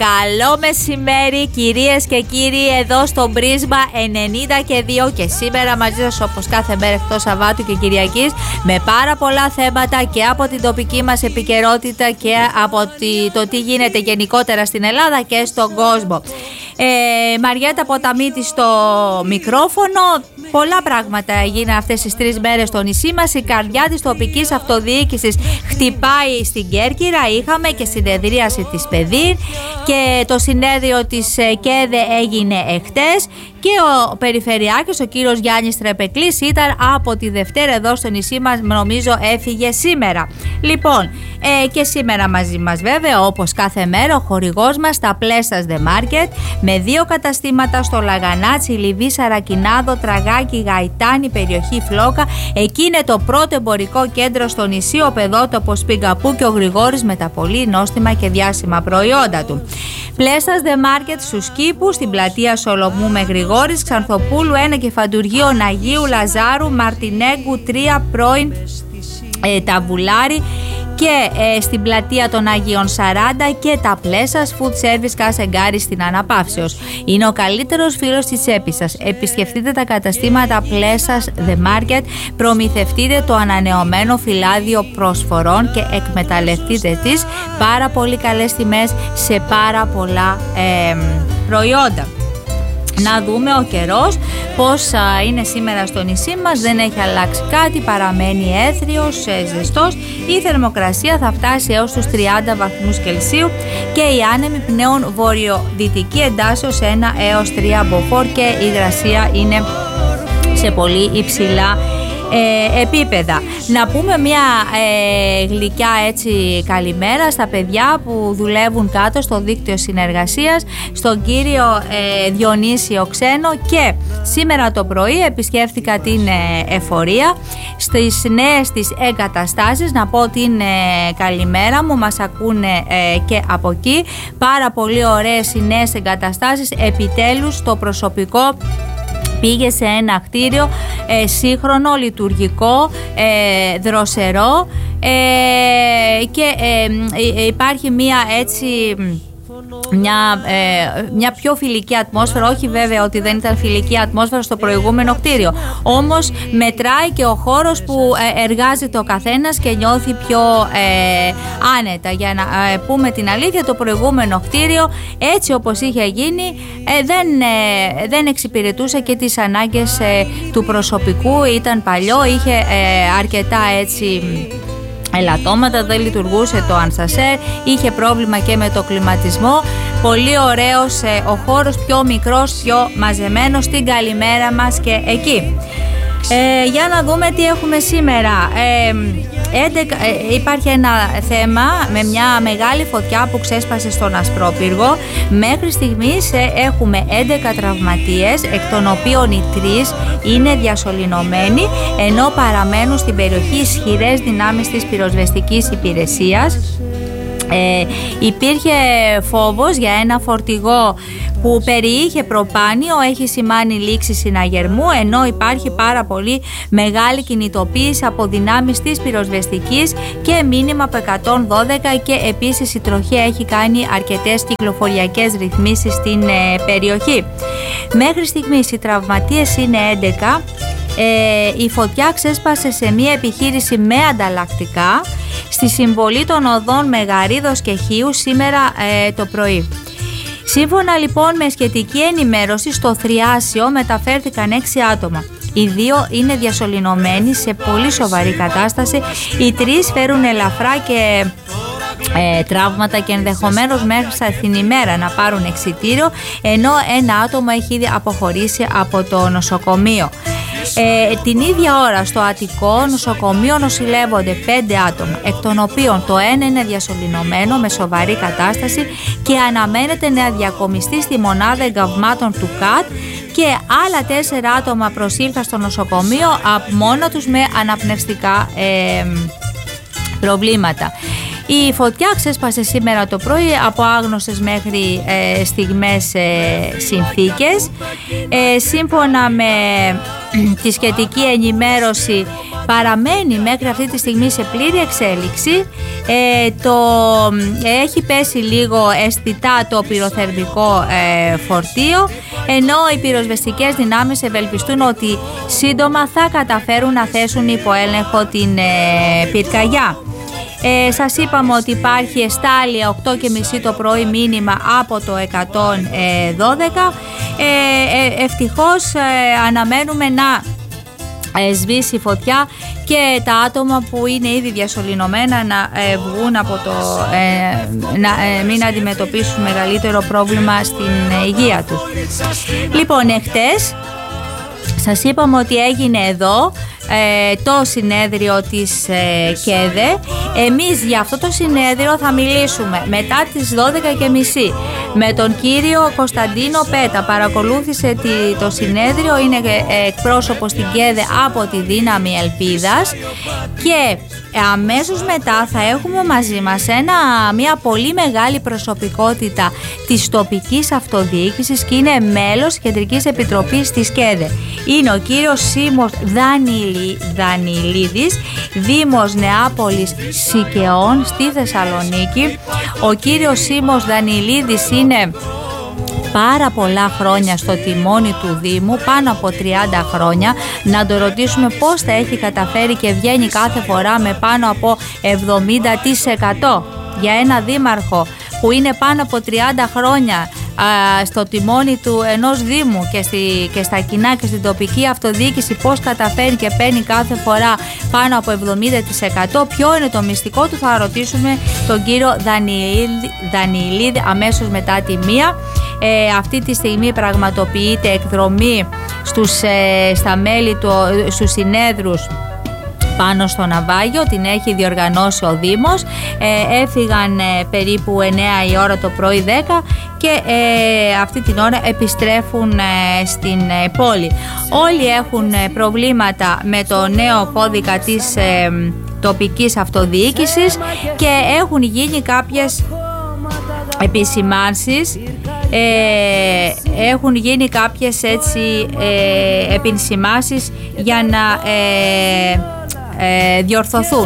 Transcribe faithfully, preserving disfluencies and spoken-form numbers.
Καλό μεσημέρι κυρίες και κύριοι, εδώ στο Πρίσμα ενενήντα και δύο και σήμερα μαζί σας όπως κάθε μέρα εκτός Σαββάτου και Κυριακής με πάρα πολλά θέματα και από την τοπική μας επικαιρότητα και από το τι γίνεται γενικότερα στην Ελλάδα και στον κόσμο. Ε, Μαριέτα Ποταμίτη στο μικρόφωνο. Πολλά πράγματα έγιναν αυτές τις τρεις μέρες στο νησί μας. Η καρδιά της τοπικής αυτοδιοίκησης χτυπάει στην Κέρκυρα. Είχαμε και συνεδρίαση της ΠΕΔΗ και το συνέδριο της ΚΕΔΕ έγινε εχτες και ο Περιφερειάρχης, ο κύριος Γιάννης Τρεπεκλής, ήταν από τη Δευτέρα εδώ στο νησί μας, νομίζω έφυγε σήμερα. Λοιπόν, ε, και σήμερα μαζί μας βέβαια όπως κάθε μέρα ο χορηγός μας τα Πλέσας The Market με δύο καταστήματα στο Λαγανάτσι, Λιβύη, Σαρακινάδο, Τραγάκι, Γαϊτάνη, περιοχή Φλόκα. Εκεί είναι το πρώτο εμπορικό κέντρο στο νησί, ο παιδότοπος Πιγκαπού και ο Γρηγόρης με τα πολύ νόστιμα και διάσημα προϊόντα του. Πλέσας The Market στους Κήπους, στην πλατεία Σολομού με Γρηγόρης, Ξανθοπούλου ένα και φαντουργείο Αγίου Λαζάρου, Μαρτινέγκου τρία πρώην ε, Ταβουλάρι και ε, στην πλατεία των Αγίων σαράντα και τα Πλέσας Food Service Κασεγκάρη στην Αναπαύσεως. Είναι ο καλύτερος φίλος της τσέπης σας. Επισκεφτείτε τα καταστήματα Πλέσας The Market, προμηθευτείτε το ανανεωμένο φυλάδιο προσφορών και εκμεταλλευτείτε τις πάρα πολύ καλές τιμές σε πάρα πολλά ε, προϊόντα. Να δούμε ο καιρός πώς α, είναι σήμερα στο νησί μας. Δεν έχει αλλάξει κάτι, παραμένει έθριος, ε, ζεστός. Η θερμοκρασία θα φτάσει έως τους τριάντα βαθμούς Κελσίου και η άνεμη πνέουν βορειοδυτική εντάσσεως ένα έως τρία μποφόρ και η υγρασία είναι σε πολύ υψηλά Ε, επίπεδα. Να πούμε μια ε, γλυκιά έτσι καλημέρα στα παιδιά που δουλεύουν κάτω στο δίκτυο συνεργασίας, στον κύριο ε, Διονύσιο Ξένο, και σήμερα το πρωί επισκέφθηκα την ε, εφορία στις νέες της εγκαταστάσεις. Να πω την ε, καλημέρα μου, μας ακούνε ε, και από εκεί. Πάρα πολύ ωραίες οι νέες εγκαταστάσεις, επιτέλους το προσωπικό πήγε σε ένα κτίριο ε, σύγχρονο, λειτουργικό, ε, δροσερό ε, και ε, υπάρχει μία έτσι Μια, ε, μια πιο φιλική ατμόσφαιρα. Όχι βέβαια ότι δεν ήταν φιλική ατμόσφαιρα στο προηγούμενο κτίριο, όμως μετράει και ο χώρος που ε, εργάζεται ο καθένας και νιώθει πιο ε, άνετα. Για να ε, πούμε την αλήθεια, το προηγούμενο κτίριο έτσι όπως είχε γίνει ε, δεν, ε, δεν εξυπηρετούσε και τις ανάγκες ε, του προσωπικού. Ήταν παλιό, είχε ε, αρκετά έτσι ελαττώματα, δεν λειτουργούσε το ανσασέρ, είχε πρόβλημα και με το κλιματισμό. Πολύ ωραίος ε, ο χώρος, πιο μικρός, πιο μαζεμένος. Την καλημέρα μας και εκεί. Ε, για να δούμε τι έχουμε σήμερα. Ε, έντεκα, ε, υπάρχει ένα θέμα με μια μεγάλη φωτιά που ξέσπασε στον Ασπρόπυργο. Μέχρι στιγμής ε, έχουμε έντεκα τραυματίες, εκ των οποίων οι τρεις είναι διασωληνωμένοι, ενώ παραμένουν στην περιοχή ισχυρές δυνάμεις της πυροσβεστικής υπηρεσίας. Ε, υπήρχε φόβος για ένα φορτηγό που περιείχε προπάνιο, έχει σημάνει λήξη συναγερμού, ενώ υπάρχει πάρα πολύ μεγάλη κινητοποίηση από δυνάμεις της πυροσβεστικής και μήνυμα από εκατόν δώδεκα, και επίσης η τροχέα έχει κάνει αρκετές κυκλοφοριακές ρυθμίσεις στην ε, περιοχή. Μέχρι στιγμής οι τραυματίες είναι έντεκα. Ε, η φωτιά ξέσπασε σε μια επιχείρηση με ανταλλακτικά στη συμβολή των οδών Μεγαρίδος και Χίου σήμερα ε, το πρωί. Σύμφωνα λοιπόν με σχετική ενημέρωση, στο Θριάσιο μεταφέρθηκαν έξι άτομα. Οι δύο είναι διασωληνωμένοι σε πολύ σοβαρή κατάσταση. Οι τρεις φέρουν ελαφρά και Ε, τραύματα και ενδεχομένως μέχρι την ημέρα να πάρουν εξιτήριο, ενώ ένα άτομο έχει ήδη αποχωρήσει από το νοσοκομείο. Ε, την ίδια ώρα στο Αττικό νοσοκομείο νοσηλεύονται πέντε άτομα, εκ των οποίων το ένα είναι διασωληνωμένο με σοβαρή κατάσταση και αναμένεται να διακομιστεί στη μονάδα εγκαυμάτων του ΚΑΤ, και άλλα τέσσερα άτομα προσήλθαν στο νοσοκομείο από μόνα τους με αναπνευστικά ε, προβλήματα. Η φωτιά ξέσπασε σήμερα το πρωί από άγνωστες μέχρι ε, στιγμές ε, συνθήκες. Ε, σύμφωνα με τη σχετική ενημέρωση παραμένει μέχρι αυτή τη στιγμή σε πλήρη εξέλιξη. Ε, το, έχει πέσει λίγο αισθητά το πυροθερμικό ε, φορτίο, ενώ οι πυροσβεστικές δυνάμεις ευελπιστούν ότι σύντομα θα καταφέρουν να θέσουν υπό έλεγχο την ε, πυρκαγιά. Ε, σας είπαμε ότι υπάρχει εστάλια οκτώ και μισή το πρωί μήνυμα από το εκατόν δώδεκα. Ε, ε, ευτυχώς ε, αναμένουμε να ε, σβήσει η φωτιά και τα άτομα που είναι ήδη διασωληνωμένα να ε, βγουν από το, ε, να ε, μην αντιμετωπίσουν μεγαλύτερο πρόβλημα στην ε, υγεία τους. Λοιπόν, εχτες σας είπαμε ότι έγινε εδώ ε, το συνέδριο της ε, ΚΕΔΕ. Εμείς για αυτό το συνέδριο θα μιλήσουμε μετά τις δώδεκα και μισή με τον κύριο Κωνσταντίνο Πέτα. Παρακολούθησε τη, το συνέδριο, είναι ε, εκπρόσωπος στην ΚΕΔΕ από τη Δύναμη Ελπίδας, και αμέσως μετά θα έχουμε μαζί μας ένα, μια πολύ μεγάλη προσωπικότητα της τοπικής αυτοδιοίκησης και είναι μέλος Κεντρικής Επιτροπής της ΚΕΔΕ. Είναι ο κύριος Σίμος Δανιλί, Δανιλίδης, Δήμος Νεάπολης Σικαιών στη Θεσσαλονίκη. Ο κύριος Σίμος Δανιλίδης είναι πάρα πολλά χρόνια στο τιμόνι του Δήμου, πάνω από τριάντα χρόνια. Να το ρωτήσουμε πώς θα έχει καταφέρει και βγαίνει κάθε φορά με πάνω από εβδομήντα τοις εκατό για ένα δήμαρχο που είναι πάνω από τριάντα χρόνια α, στο τιμόνι του ενός Δήμου και, στη, και στα κοινά και στην τοπική αυτοδιοίκηση. Πώς καταφέρει και παίρνει κάθε φορά πάνω από εβδομήντα τοις εκατό. Ποιο είναι το μυστικό του, θα ρωτήσουμε τον κύριο Δανιλίδη, Δανιλίδη αμέσως μετά τη μία. Ε, αυτή τη στιγμή πραγματοποιείται εκδρομή στους, ε, στα μέλη του, στους συνέδρους πάνω στο ναυάγιο, την έχει διοργανώσει ο Δήμος. Ε, έφυγαν ε, περίπου εννέα η ώρα το πρωί, δέκα, και ε, αυτή την ώρα επιστρέφουν ε, στην ε, πόλη. Όλοι έχουν ε, προβλήματα με το νέο κώδικα της ε, τοπικής αυτοδιοίκησης και έχουν γίνει κάποιες επισημάνσεις. Ε, έχουν γίνει κάποιες έτσι ε, επισημάνσεις για να ε, ε, διορθωθούν.